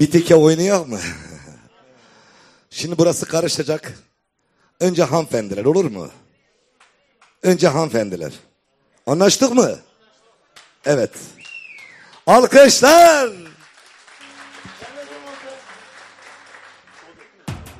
Bir teke oynuyor mu? Şimdi burası karışacak. Önce hanımefendiler, olur mu? Önce hanımefendiler. Anlaştık mı? Evet. Alkışlar.